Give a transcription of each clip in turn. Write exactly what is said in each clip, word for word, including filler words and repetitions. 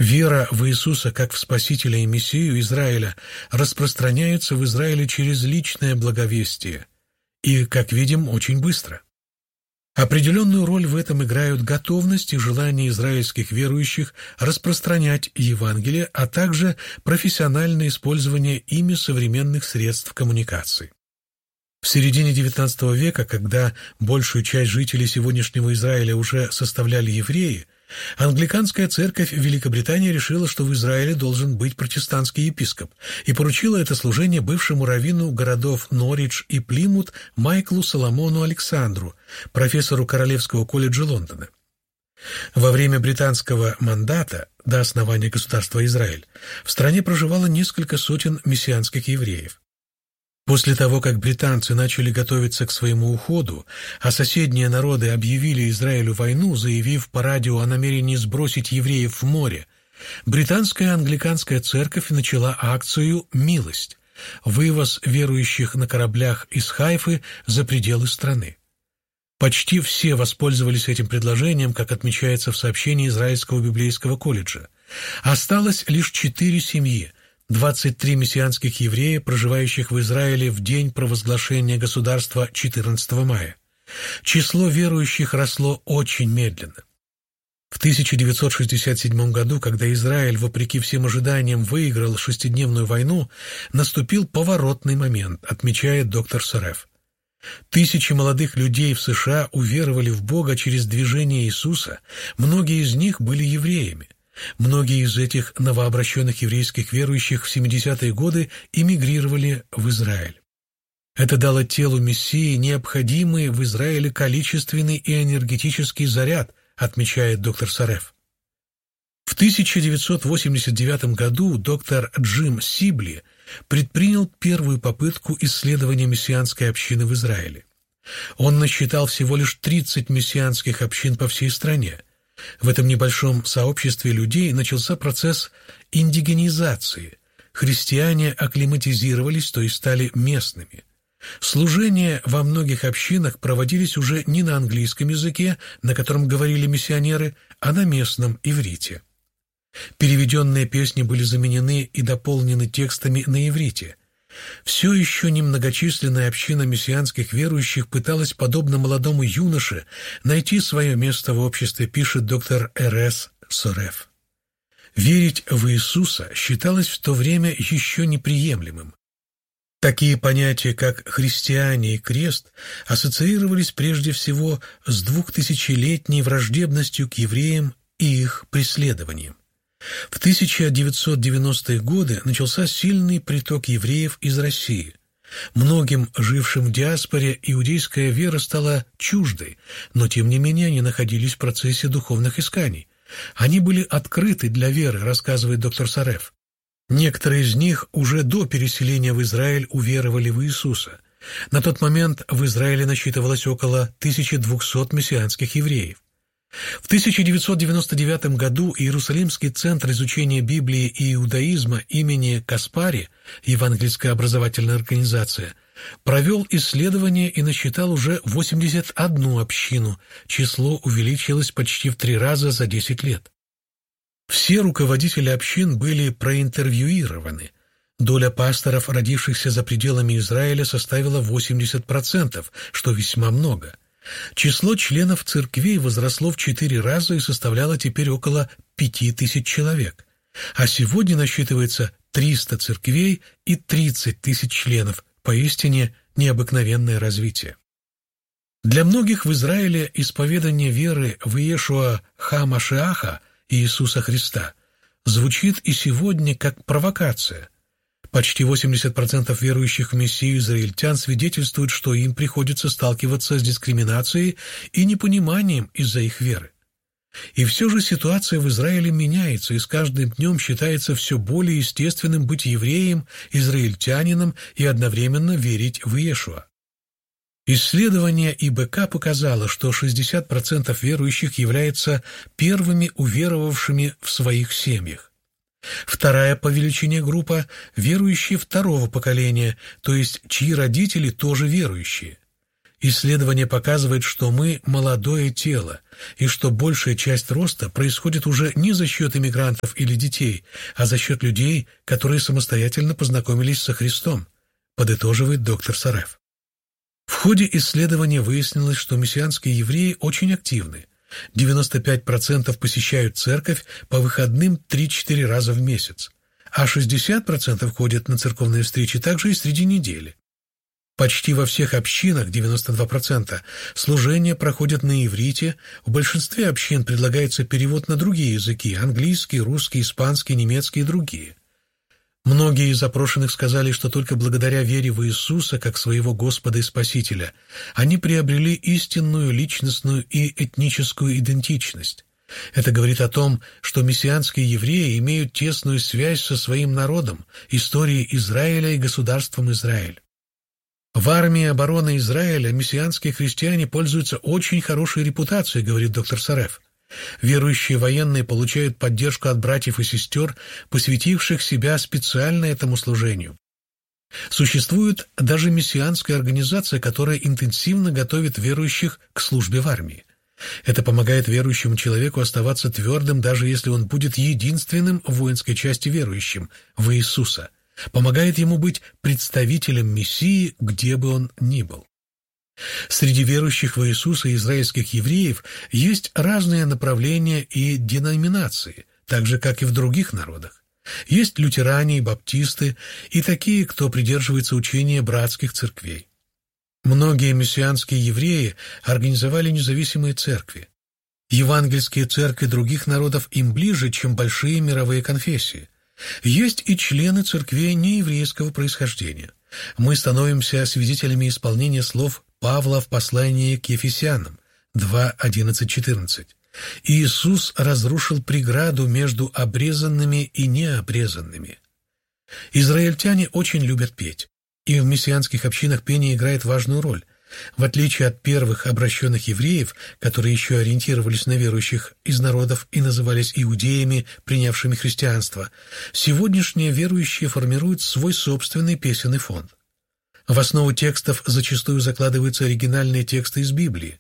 Вера в Иисуса как в Спасителя и Мессию Израиля распространяется в Израиле через личное благовестие и, как видим, очень быстро. Определенную роль в этом играют готовность и желание израильских верующих распространять Евангелие, а также профессиональное использование ими современных средств коммуникации. В середине девятнадцатого века, когда большую часть жителей сегодняшнего Израиля уже составляли евреи, англиканская церковь в Великобритании решила, что в Израиле должен быть протестантский епископ, и поручила это служение бывшему раввину городов Норвич и Плимут Майклу Соломону Александру, профессору Королевского колледжа Лондона. Во время британского мандата до основания государства Израиль в стране проживало несколько сотен мессианских евреев. После того, как британцы начали готовиться к своему уходу, а соседние народы объявили Израилю войну, заявив по радио о намерении сбросить евреев в море, британская англиканская церковь начала акцию «Милость» – вывоз верующих на кораблях из Хайфы за пределы страны. Почти все воспользовались этим предложением, как отмечается в сообщении Израильского библейского колледжа. Осталось лишь четыре семьи – двадцать три мессианских еврея, проживающих в Израиле в день провозглашения государства четырнадцатого мая. Число верующих росло очень медленно. В тысяча девятьсот шестьдесят седьмом году, когда Израиль, вопреки всем ожиданиям, выиграл шестидневную войну, наступил поворотный момент, отмечает доктор Сореф. Тысячи молодых людей в США уверовали в Бога через движение Иисуса, многие из них были евреями. Многие из этих новообращенных еврейских верующих в семидесятые годы эмигрировали в Израиль. Это дало телу Мессии необходимый в Израиле количественный и энергетический заряд, отмечает доктор Сореф. В тысяча девятьсот восемьдесят девятом году доктор Джим Сибли предпринял первую попытку исследования мессианской общины в Израиле. Он насчитал всего лишь тридцать мессианских общин по всей стране. В этом небольшом сообществе людей начался процесс индигенизации. Христиане акклиматизировались, то есть стали местными. Служения во многих общинах проводились уже не на английском языке, на котором говорили миссионеры, а на местном иврите. Переведенные песни были заменены и дополнены текстами на иврите. Все еще немногочисленная община мессианских верующих пыталась, подобно молодому юноше, найти свое место в обществе, пишет доктор Эр Эс Сореф. Верить в Иисуса считалось в то время еще неприемлемым. Такие понятия, как христиане и крест, ассоциировались прежде всего с двухтысячелетней враждебностью к евреям и их преследованием. В тысяча девятьсот девяностые годы начался сильный приток евреев из России. Многим, жившим в диаспоре, иудейская вера стала чуждой, но тем не менее они находились в процессе духовных исканий. Они были открыты для веры, рассказывает доктор Сореф. Некоторые из них уже до переселения в Израиль уверовали в Иисуса. На тот момент в Израиле насчитывалось около тысячи двухсот мессианских евреев. В тысяча девятьсот девяносто девятом году Иерусалимский центр изучения Библии и иудаизма имени Каспари, евангельская образовательная организация, провел исследование и насчитал уже восемьдесят одну общину, число увеличилось почти в три раза за десять лет. Все руководители общин были проинтервьюированы. Доля пасторов, родившихся за пределами Израиля, составила восемьдесят процентов, что весьма много. Число членов церквей возросло в четыре раза и составляло теперь около пяти тысяч человек. А сегодня насчитывается триста церквей и тридцать тысяч членов, поистине необыкновенное развитие. Для многих в Израиле исповедание веры в Иешуа ха-Машиаха, Иисуса Христа, звучит и сегодня как провокация. Почти восемьдесят процентов верующих в Мессию израильтян свидетельствуют, что им приходится сталкиваться с дискриминацией и непониманием из-за их веры. И все же ситуация в Израиле меняется, и с каждым днем считается все более естественным быть евреем, израильтянином и одновременно верить в Иешуа. Исследование И Бэ Ка показало, что шестьдесят процентов верующих являются первыми уверовавшими в своих семьях. Вторая по величине группа – верующие второго поколения, то есть чьи родители тоже верующие. Исследование показывает, что мы – молодое тело, и что большая часть роста происходит уже не за счет иммигрантов или детей, а за счет людей, которые самостоятельно познакомились со Христом, подытоживает доктор Сареф. В ходе исследования выяснилось, что мессианские евреи очень активны. девяносто пять процентов посещают церковь по выходным три-четыре раза в месяц, а шестьдесят процентов ходят на церковные встречи также и среди недели. Почти во всех общинах, девяносто два процента, служения проходят на иврите, в большинстве общин предлагается перевод на другие языки – английский, русский, испанский, немецкий и другие. Многие из опрошенных сказали, что только благодаря вере в Иисуса как своего Господа и Спасителя они приобрели истинную личностную и этническую идентичность. Это говорит о том, что мессианские евреи имеют тесную связь со своим народом, историей Израиля и государством Израиль. В армии обороны Израиля мессианские христиане пользуются очень хорошей репутацией, говорит доктор Сареф. Верующие военные получают поддержку от братьев и сестер, посвятивших себя специально этому служению. Существует даже мессианская организация, которая интенсивно готовит верующих к службе в армии. Это помогает верующему человеку оставаться твердым, даже если он будет единственным в воинской части верующим в Иисуса. Помогает ему быть представителем Мессии, где бы он ни был. Среди верующих в Иисуса израильских евреев есть разные направления и деноминации, так же, как и в других народах. Есть лютеране и баптисты, и такие, кто придерживается учения братских церквей. Многие мессианские евреи организовали независимые церкви. Евангельские церкви других народов им ближе, чем большие мировые конфессии. Есть и члены церквей нееврейского происхождения. Мы становимся свидетелями исполнения слов Павла в послании к Ефесянам два одиннадцать четырнадцать. Иисус разрушил преграду между обрезанными и необрезанными. Израильтяне очень любят петь, и в мессианских общинах пение играет важную роль. В отличие от первых обращенных евреев, которые еще ориентировались на верующих из народов и назывались иудеями, принявшими христианство, сегодняшние верующие формируют свой собственный песенный фонд. В основу текстов зачастую закладываются оригинальные тексты из Библии.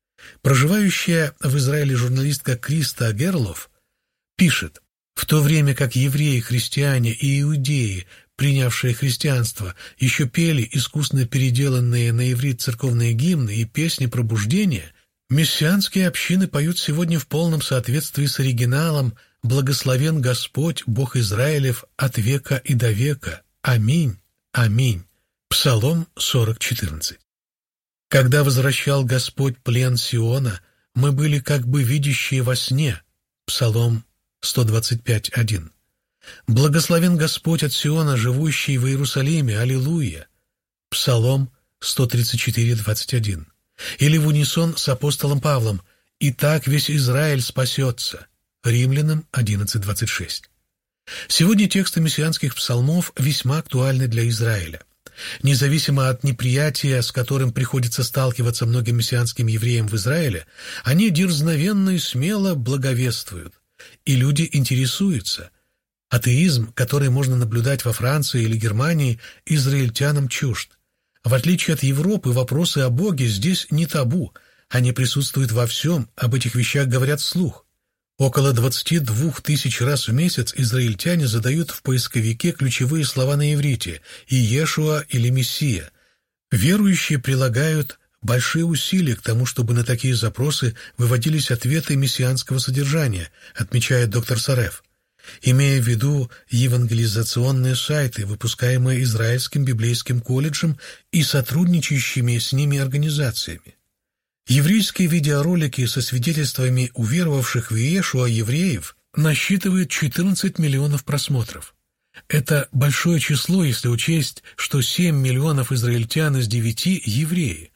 Проживающая в Израиле журналистка Криста Герлов пишет: «В то время как евреи, христиане и иудеи, принявшие христианство, еще пели искусно переделанные на иврит церковные гимны и песни пробуждения, мессианские общины поют сегодня в полном соответствии с оригиналом «Благословен Господь, Бог Израилев, от века и до века. Аминь, аминь». Псалом сорок четырнадцать. «Когда возвращал Господь плен Сиона, мы были как бы видящие во сне». Псалом сто двадцать пять один. «Благословен Господь от Сиона, живущий в Иерусалиме, аллилуйя». Псалом сто тридцать четыре двадцать один. Или в унисон с апостолом Павлом: «И так весь Израиль спасется». Римлянам одиннадцать двадцать шесть. Сегодня тексты мессианских псалмов весьма актуальны для Израиля. Независимо от неприятия, с которым приходится сталкиваться многим мессианским евреям в Израиле, они дерзновенно и смело благовествуют, и люди интересуются. Атеизм, который можно наблюдать во Франции или Германии, израильтянам чужд. В отличие от Европы, вопросы о Боге здесь не табу, они присутствуют во всем, об этих вещах говорят вслух. Около двадцати двух тысяч раз в месяц израильтяне задают в поисковике ключевые слова на иврите «Иешуа» или «Мессия». Верующие прилагают большие усилия к тому, чтобы на такие запросы выводились ответы мессианского содержания, отмечает доктор Сареф, имея в виду евангелизационные сайты, выпускаемые Израильским библейским колледжем и сотрудничающими с ними организациями. Еврейские видеоролики со свидетельствами уверовавших в Иешуа евреев насчитывают четырнадцать миллионов просмотров. Это большое число, если учесть, что семь миллионов израильтян из девяти – евреи.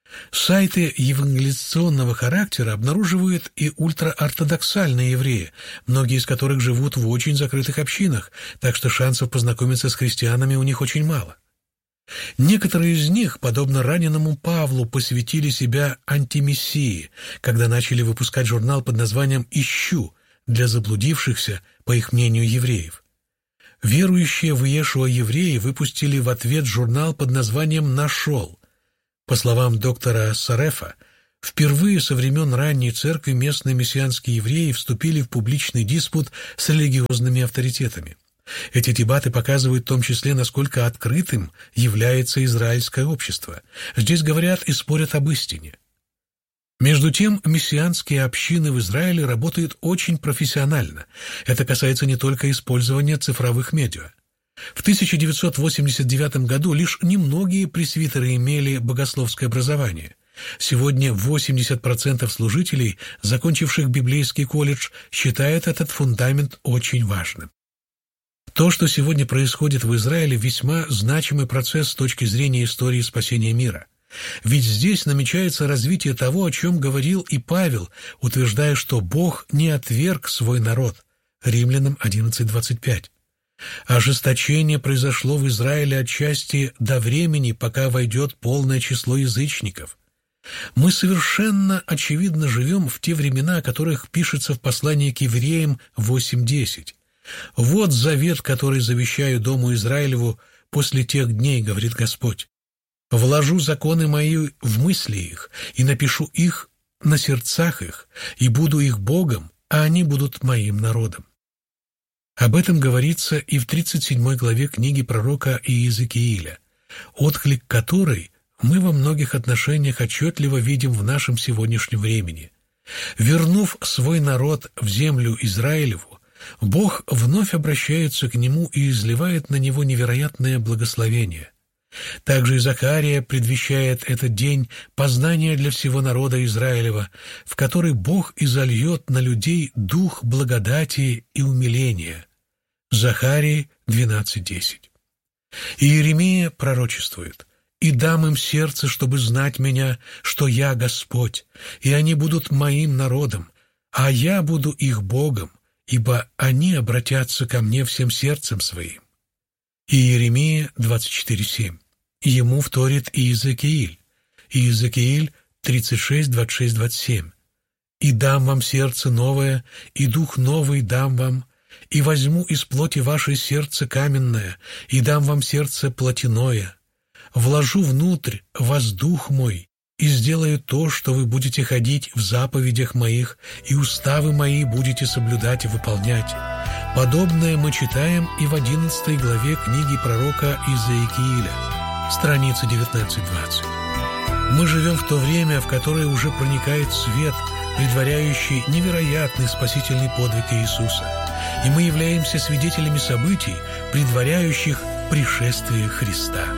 Сайты евангелизационного характера обнаруживают и ультраортодоксальные евреи, многие из которых живут в очень закрытых общинах, так что шансов познакомиться с христианами у них очень мало. Некоторые из них, подобно раненому Павлу, посвятили себя антимессии, когда начали выпускать журнал под названием «Ищу» для заблудившихся, по их мнению, евреев. Верующие в Иешуа евреи выпустили в ответ журнал под названием «Нашел». По словам доктора Сарефа, впервые со времен ранней церкви местные мессианские евреи вступили в публичный диспут с религиозными авторитетами. Эти дебаты показывают в том числе, насколько открытым является израильское общество. Здесь говорят и спорят об истине. Между тем, мессианские общины в Израиле работают очень профессионально. Это касается не только использования цифровых медиа. В тысяча девятьсот восемьдесят девятом году лишь немногие пресвитеры имели богословское образование. Сегодня восемьдесят процентов служителей, закончивших библейский колледж, считают этот фундамент очень важным. То, что сегодня происходит в Израиле, весьма значимый процесс с точки зрения истории спасения мира. Ведь здесь намечается развитие того, о чем говорил и Павел, утверждая, что Бог не отверг свой народ. Римлянам одиннадцать двадцать пять. Ожесточение произошло в Израиле отчасти до времени, пока войдет полное число язычников. Мы совершенно очевидно живем в те времена, о которых пишется в послании к евреям восемь десять. «Вот завет, который завещаю дому Израилеву после тех дней, говорит Господь. Вложу законы мои в мысли их, и напишу их на сердцах их, и буду их Богом, а они будут моим народом». Об этом говорится и в тридцать седьмой главе книги пророка Иезекииля, отклик которой мы во многих отношениях отчетливо видим в нашем сегодняшнем времени. «Вернув свой народ в землю Израилеву, Бог вновь обращается к нему и изливает на него невероятное благословение. Также и Захария предвещает этот день познания для всего народа Израилева, в который Бог изольет на людей дух благодати и умиления». Захарии двенадцать десять. И Иеремия пророчествует: «И дам им сердце, чтобы знать меня, что я Господь, и они будут моим народом, а я буду их Богом, ибо они обратятся ко мне всем сердцем своим». И Иеремия двадцать четыре семь. Ему вторит Иезекииль. Иезекииль тридцать шесть двадцать шесть двадцать семь. «И дам вам сердце новое, и дух новый дам вам, и возьму из плоти вашей сердце каменное, и дам вам сердце плотяное. Вложу внутрь вас дух мой, и сделаю то, что вы будете ходить в заповедях моих, и уставы мои будете соблюдать и выполнять». Подобное мы читаем и в одиннадцатой главе книги пророка Иезекииля, страница девятнадцать двадцать. Мы живем в то время, в которое уже проникает свет, предваряющий невероятный спасительный подвиг Иисуса, и мы являемся свидетелями событий, предваряющих пришествие Христа.